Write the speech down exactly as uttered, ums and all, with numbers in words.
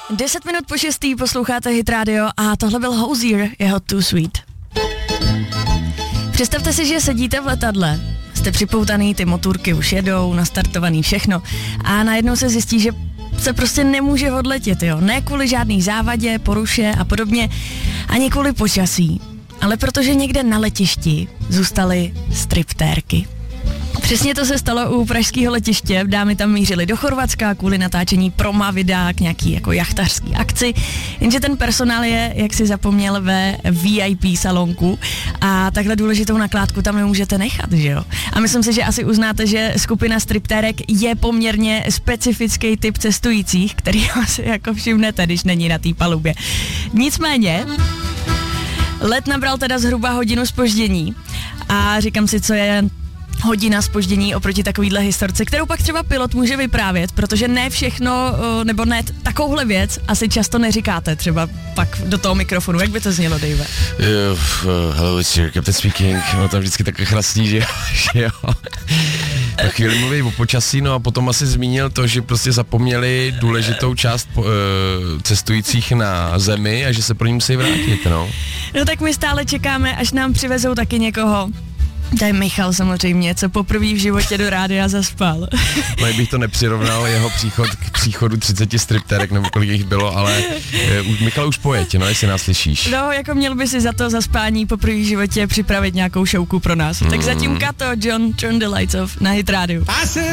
Deset minut po šestý posloucháte Hit Radio a tohle byl Hozier, jeho Too Sweet. Představte si, že sedíte v letadle, jste připoutaný, ty motorky už jedou, nastartovaný všechno a najednou se zjistí, že se prostě nemůže odletět, jo. Ne kvůli žádný závadě, poruše a podobně, ani kvůli počasí, ale protože někde na letišti zůstaly striptérky. Přesně to se stalo u pražského letiště, dámy tam mířily do Chorvatska kvůli natáčení proma videa k nějaký jako jachtařský akci, jenže ten personál je, jak si zapomněl, ve V I P salonku a takhle důležitou nakládku tam nemůžete nechat, že jo? A myslím si, že asi uznáte, že skupina striptérek je poměrně specifický typ cestujících, který asi jako všimnete, když není na té palubě. Nicméně, let nabral teda zhruba hodinu zpoždění a říkám si, co je hodina zpoždění oproti takovýhle historce, kterou pak třeba pilot může vyprávět, protože ne všechno, nebo ne takovouhle věc asi často neříkáte třeba pak do toho mikrofonu. Jak by to znělo, Dave? Uh, hello, it's your captain speaking. No tam vždycky takhle chrastí, že, že jo. Na chvíli mluví o počasí, no a potom asi zmínil to, že prostě zapomněli důležitou část uh, cestujících na zemi a že se pro ní musí vrátit, no. No tak my stále čekáme, až nám přivezou taky někoho. To je Michal samozřejmě, co poprvé v životě do rádia zaspal. No, bych to nepřirovnal jeho příchod k příchodu třiceti stripterek, nebo kolik jich bylo, ale uh, Michal už pojeď, no, jestli nás slyšíš. No, jako měl by si za to zaspání poprvé v životě připravit nějakou šouku pro nás. Mm. Tak zatím Kato, John, Turn the Lights Off na Hit Radio.